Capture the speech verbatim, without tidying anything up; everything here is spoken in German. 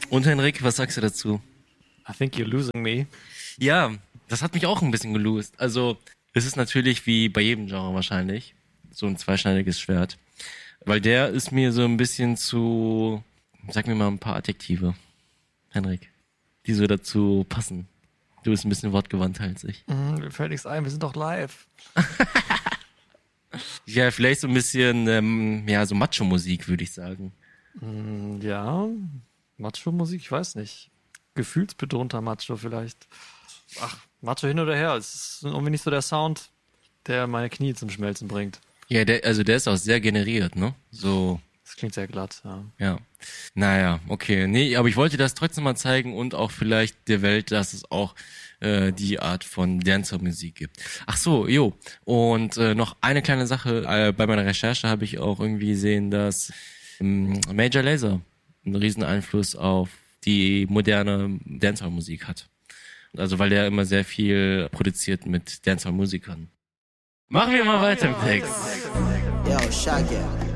Und Henrik, was sagst du dazu? I think you're losing me. Ja, das hat mich auch ein bisschen gelost. Also, es ist natürlich wie bei jedem Genre wahrscheinlich so ein zweischneidiges Schwert. Weil der ist mir so ein bisschen zu, sag mir mal ein paar Adjektive, Henrik, die so dazu passen. Du bist ein bisschen wortgewandter als ich. Mm, mir fällt nichts ein, wir sind doch live. Ja, vielleicht so ein bisschen, ähm, ja, so Macho-Musik, würde ich sagen. Mm, ja, Macho-Musik, ich weiß nicht. Gefühlsbetonter Macho vielleicht. Ach, Macho hin oder her. Es ist irgendwie nicht so der Sound, der meine Knie zum Schmelzen bringt. Ja, der, also der ist auch sehr generiert, ne? So. Das klingt sehr glatt, ja. Ja. Naja, okay. Nee, aber ich wollte das trotzdem mal zeigen und auch vielleicht der Welt, dass es auch äh, die Art von Dancer-Musik gibt. Ach so, jo. Und äh, noch eine kleine Sache. Äh, bei meiner Recherche habe ich auch irgendwie gesehen, dass ähm, Major Lazer einen riesen Einfluss auf die moderne Dancehall-Musik hat. Also weil der immer sehr viel produziert mit Dancehall-Musikern. Machen wir mal weiter im Text. Yo, Shaggy.